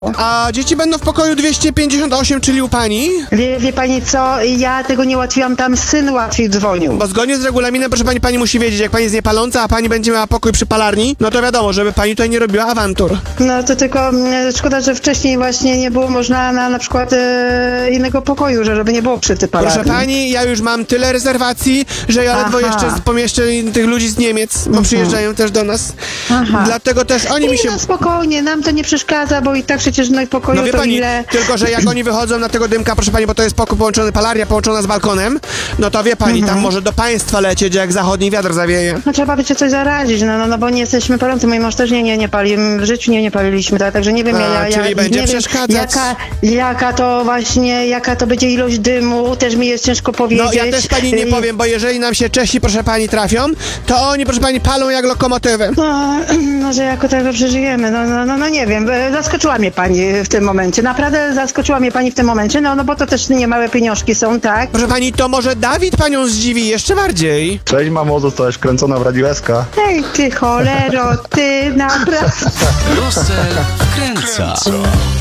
A dzieci będą w pokoju 258, czyli u pani? Wie pani co, ja tego nie ułatwiłam, tam syn łatwiej dzwonił. Bo zgodnie z regulaminem, proszę pani, pani musi wiedzieć, jak pani jest niepaląca, a pani będzie miała pokój przy palarni, no to wiadomo, żeby pani tutaj nie robiła awantur. No to tylko szkoda, że wcześniej właśnie nie było można na przykład innego pokoju, żeby nie było przy tej palarni. Proszę pani, ja już mam tyle rezerwacji, że ja ledwo jeszcze pomieszczę tych ludzi z Niemiec, bo przyjeżdżają też do nas. Dlatego też oni mi się... No spokojnie, nam to nie przeszkadza, bo i tak przecież w pokoju No wie to pani, ile... tylko że jak oni wychodzą na tego dymka, proszę pani, bo to jest pokój połączony, palaria połączona z balkonem, no to wie pani, tam może do państwa lecieć, jak zachodni wiatr zawieje. No trzeba by się coś zarazić, no bo nie jesteśmy palący. Mój mąż też nie pali, w życiu nie paliliśmy, także nie wiem, czyli będzie nie przeszkadzać. wiem, jaka to będzie ilość dymu, też mi jest ciężko powiedzieć. No ja też pani nie powiem, bo jeżeli nam się Czesi, proszę pani, trafią, to oni, proszę pani, palą jak lokomotywy. No, że jako tego przeżyjemy, no nie wiem, zaskoczyła mnie pani w tym momencie, naprawdę zaskoczyła mnie pani w tym momencie, no bo to też niemałe pieniążki są, tak? Proszę pani, to może Dawid panią zdziwi jeszcze bardziej. Cześć mamo, zostałeś kręcona w Radiu SK. Hej ty cholero, ty naprawdę... Karusel wkręca.